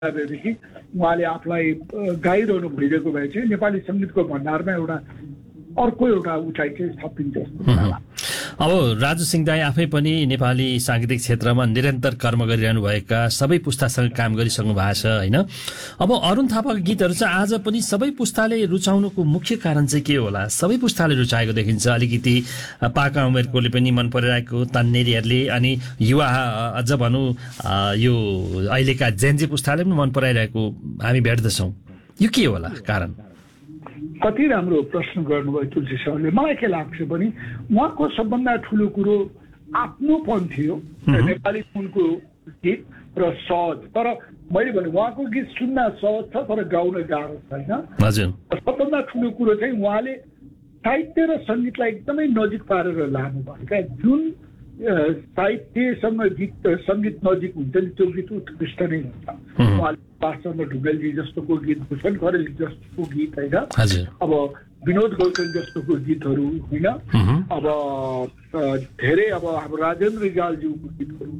बेलादेखि उहाँले आफूलाई गाइरहनु भइरहेको भए चाहिँ नेपाली सङ्गीतको भण्डारमा अर्को एउटा उचाइ चाहिँ थपिन्छ जस्तो। अब राजु सिंह दाई आफै पनि नेपाली सांगीतिक क्षेत्रमा निरन्तर कर्म गरिरहनु भएका सबै पुस्तासँग काम गरिसक्नु भएको छ होइन। अब अरुण थापाको गीतहरू चाहिँ आज पनि सबै पुस्ताले रुचाउनुको मुख्य कारण चाहिँ के होला? सबै पुस्ताले रुचाएको देखिन्छ, अलिकति पाका उमेरकोले पनि मन परिरहेको, तन्नेरीहरूले, अनि युवा अझ भनौँ यो अहिलेका जेन्जी पुस्ताले पनि मन पराइरहेको हामी भेट्दछौँ। यो के होला कारण? कति राम्रो प्रश्न गर्नुभयो तुलसी सरले। मलाई के लाग्छ भने उहाँको सबभन्दा ठुलो कुरो आफ्नोपन थियो, नेपालीपनको गीत र सहज। तर मैले भने उहाँको गीत सुन्न सहज छ तर गाउन गाह्रो छैन। सबभन्दा ठुलो कुरो चाहिँ उहाँले साहित्य र सङ्गीतलाई एकदमै नजिक पारेर लानुभयो क्या। जुन साहित्यसँग गीत सङ्गीत नजिक हुन्छ नि त्यो गीत उत्कृष्ट नै हुन्छ। उहाँले बासचन्द्र ढुङ्गेलजी जस्तोको गीत, भूषण खरेलजी जस्तोको गीत होइन, अब विनोद गौतम जस्तोको गीतहरू होइन, अब धेरै अब हाम्रो राजेन्द्र रिजालज्यूको गीतहरू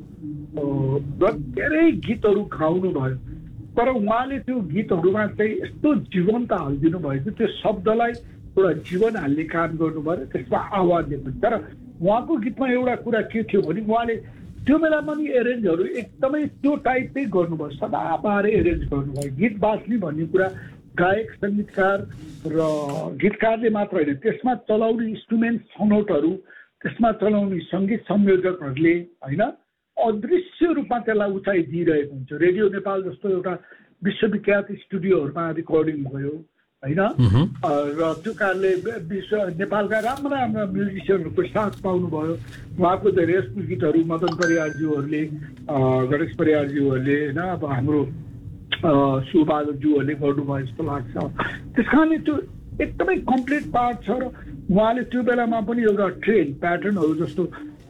र धेरै गीतहरू गाउनु भयो। तर उहाँले त्यो गीतहरूमा चाहिँ यस्तो जीवन्त हालिदिनु भयो कि त्यो शब्दलाई एउटा जीवन हाल्ने काम गर्नुभयो, त्यसमा आवाजले पनि। तर उहाँको गीतमा एउटा कुरा के थियो भने उहाँले त्यो बेलामा नि एरेन्जहरू एकदमै त्यो टाइपकै गर्नुभयो, सदाबार एरेन्ज गर्नुभयो। गीत बाँच्ने भन्ने कुरा गायक सङ्गीतकार र गीतकारले मात्र होइन, त्यसमा चलाउने इन्स्ट्रुमेन्ट छनौटहरू, त्यसमा चलाउने सङ्गीत संयोजकहरूले होइन अदृश्य रूपमा त्यसलाई उचाइ दिइरहेको हुन्छ। रेडियो नेपाल जस्तो एउटा विश्वविख्यात स्टुडियोहरूमा रेकर्डिङ भयो होइन, र त्यो कारणले नेपालका राम्रा राम्रा म्युजिसियनहरूको साथ पाउनुभयो। उहाँको धेरै यस्तो गीतहरू मदन परियारज्यूहरूले, गणेश परियारज्यूहरूले होइन, अब हाम्रो सुबहादुरज्यूहरूले गर्नुभयो जस्तो लाग्छ। त्यस कारणले त्यो एकदमै कम्प्लिट पार्ट छ। र उहाँले त्यो बेलामा पनि एउटा ट्रेन प्याटर्नहरू जस्तो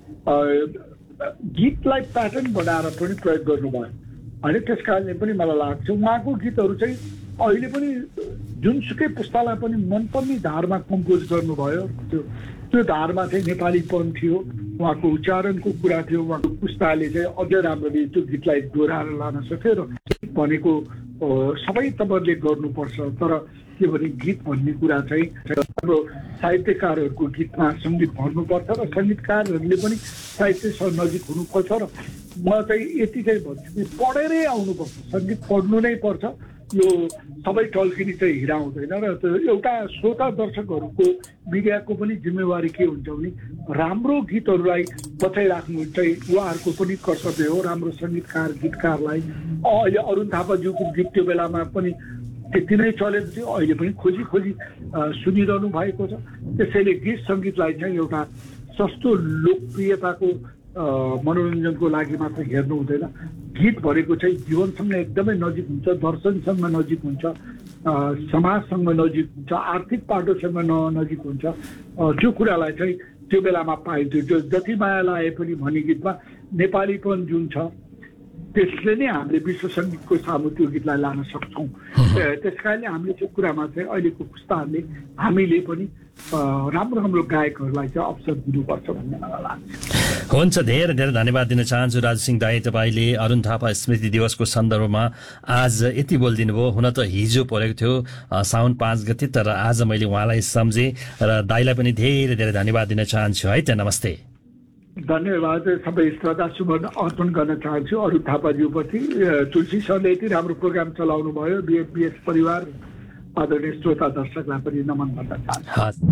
गीतलाई प्याटर्न बनाएर पनि प्रयोग गर्नुभयो होइन। त्यस कारणले पनि मलाई लाग्छ उहाँको गीतहरू चाहिँ अहिले पनि जुनसुकै पुस्तालाई पनि मनपर्ने धारमा कम्पोज गर्नुभयो। त्यो धारमा चाहिँ नेपालीपन थियो, उहाँको उच्चारणको कुरा थियो। उहाँको पुस्ताले चाहिँ अझ राम्ररी त्यो गीतलाई दोहोऱ्याएर लान सक्यो। र भनेको सबै तपाईँहरूले गर्नुपर्छ, तर के भने गीत भन्ने कुरा चाहिँ हाम्रो साहित्यकारहरूको गीतमा सङ्गीत भर्नुपर्छ र सङ्गीतकारहरूले पनि साहित्यसँग नजिक हुनुपर्छ। र म चाहिँ यति चाहिँ भन्छु कि पढेरै आउनुपर्छ, सङ्गीत पढ्नु नै पर्छ। यो सबै टल्किने चाहिँ हिरा हुँदैन। र त्यो एउटा श्रोता दर्शकहरूको मिडियाको पनि जिम्मेवारी के हुन्छ भने राम्रो गीतहरूलाई बचाइराख्नु चाहिँ उहाँहरूको पनि कर्तव्य हो। राम्रो सङ्गीतकार गीतकारलाई अहिले अरुण थापाज्यूको गीत त्यो बेलामा पनि त्यति नै चलेको थियो, अहिले पनि खोजी खोजी सुनिरहनु भएको छ। त्यसैले गीत सङ्गीतलाई चाहिँ एउटा सस्तो लोकप्रियताको मनोरञ्जनको लागि मात्र हेर्नु हुँदैन। गीत भनेको चाहिँ जीवनसँग एकदमै नजिक हुन्छ, दर्शनसँग नजिक हुन्छ, समाजसँग नजिक हुन्छ, आर्थिक पाटोसँग नजिक हुन्छ। त्यो कुरालाई चाहिँ त्यो बेलामा पाइन्थ्यो। जो जति माया लाए पनि भन्ने गीतमा नेपालीपन जुन छ त्यसले नै हामीले विश्व सङ्गीतको सामु त्यो गीतलाई लान सक्छौँ। त्यस कारणले हामीले त्यो कुरामा चाहिँ अहिलेको पुस्ताहरूले हामीले पनि राम्रो राम्रो गायकहरूलाई चाहिँ अवसर दिनुपर्छ भन्ने मलाई लाग्छ। हुन्छ, धेरै धेरै धन्यवाद दिन चाहन्छु राजु सिंह दाई। तपाईँले अरुण थापा स्मृति दिवसको सन्दर्भमा आज यति बोलिदिनु भयो। हुन त हिजो परेको थियो साउन 5 गते, तर आज मैले उहाँलाई सम्झेँ र दाईलाई पनि धेरै धेरै धन्यवाद दिन चाहन्छु है त। नमस्ते। धन्यवाद। सबै श्रद्धा सुमन अर्पण गर्न चाहन्छु अरुण थापाज्यूप्रति। तुलसी सरले यति राम्रो प्रोग्राम चलाउनु भयो। बिएस परिवार आदरणीय श्रोता दर्शकलाई पनि नमन गर्न चाहन्छु।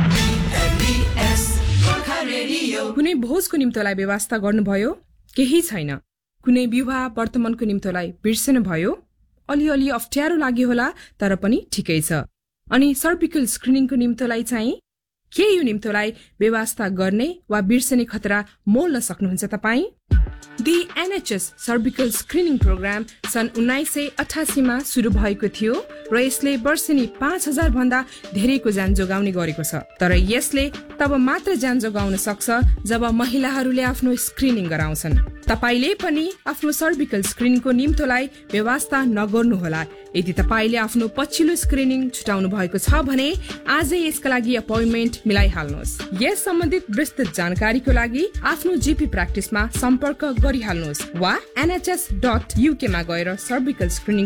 कुनै भोजको निम्तोलाई व्यवस्था गर्नुभयो? केही छैन। कुनै विवाह वर्तमानको निम्तोलाई बिर्सनु भयो? अलिअलि अप्ठ्यारो लाग्यो होला, तर पनि ठिकै छ। अनि सर्भिकल स्क्रिनिङको निम्तोलाई चाहिँ के यो निम्तोलाई व्यवस्था गर्ने वा बिर्सने खतरा मोल्न सक्नुहुन्छ तपाईँ? The NHS cervical screening programme सन् 1988 मा सुरु भएको थियो र यसले वर्षेनी 5,000 भन्दा धेरैको ज्यान जोगाउने गरेको छ। तर यसले तब मात्र ज्यान जोगाउन सक्छ जब महिलाहरूले आफ्नो स्क्रिनिङ गराउँछन्। तपाईले पनि आफ्नो सर्भिकल स्क्रिनिङको निम्तोलाई व्यवस्था नगर्नुहोला। यदि तपाईले आफ्नो पछिल्लो स्क्रिनिङ छुटाउनु भएको छ भने आजै यसका लागि अपोइन्टमेन्ट मिलाइहाल्नुहोस्। यस सम्बन्धित विस्तृत जानकारीको लागि आफ्नो जीपी प्र्याक्टिसमा सम्पर्क गरिहाल्नुहोस् वा nhs.uk मा गएर सर्भिकल स्क्रिनिङ